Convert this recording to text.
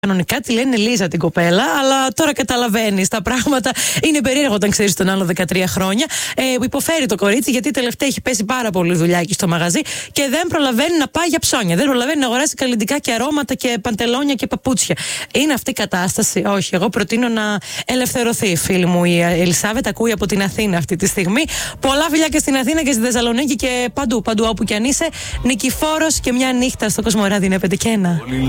Κανονικά τη λένε Λίζα την κοπέλα, αλλά τώρα καταλαβαίνεις. Τα πράγματα είναι περίεργο όταν ξέρεις τον άλλο 13 χρόνια. Υποφέρει το κορίτσι γιατί τελευταία έχει πέσει πάρα πολύ δουλειά εκεί στο μαγαζί και δεν προλαβαίνει να πάει για ψώνια. Δεν προλαβαίνει να αγοράσει καλλυντικά και αρώματα και παντελόνια και παπούτσια. Είναι αυτή η κατάσταση? Όχι. Εγώ προτείνω να ελευθερωθεί, φίλη μου. Η Ελισάβετ ακούει από την Αθήνα αυτή τη στιγμή. Πολλά φιλιά και στην Αθήνα και στη Θεσσαλονίκη και παντού όπου κι αν είσαι. Νικηφόρος και μια νύχτα στο Κοσμοράδι είναι 5 και 1.